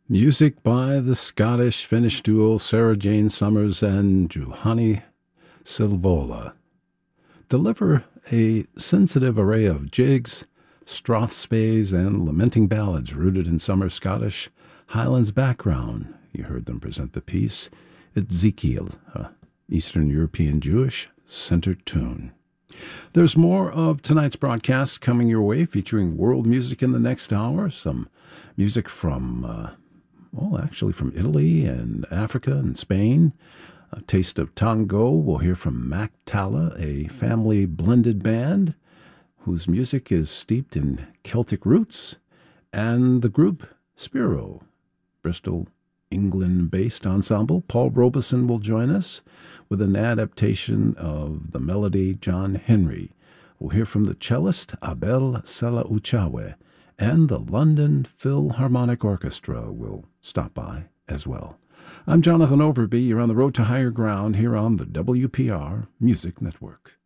Music by the Scottish-Finnish duo Sarah Jane Summers and Juhani Silvola deliver a sensitive array of jigs, strathspeys, and lamenting ballads rooted in summer Scottish Highlands background. You heard them present the piece Ezekiel, a Eastern European Jewish centered tune. There's more of tonight's broadcast coming your way, featuring world music in the next hour, some music from from Italy and Africa and Spain. A taste of tango. We'll hear from Mac Talla, a family blended band whose music is steeped in Celtic roots, and the group Spiro, Bristol, England-based ensemble. Paul Robeson will join us with an adaptation of the melody John Henry. We'll hear from the cellist Abel Sela Uchawe, and the London Philharmonic Orchestra will stop by as well. I'm Jonathan Overby. You're on the road to higher ground here on the WPR Music Network.